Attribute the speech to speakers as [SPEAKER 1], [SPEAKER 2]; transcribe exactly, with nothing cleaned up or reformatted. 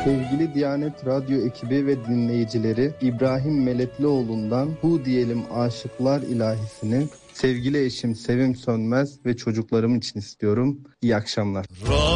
[SPEAKER 1] Sevgili Diyanet Radyo ekibi ve dinleyicileri, İbrahim Meletlioğlu'ndan Hu Diyelim Aşıklar ilahisini sevgili eşim Sevim Sönmez ve çocuklarım için istiyorum. İyi akşamlar.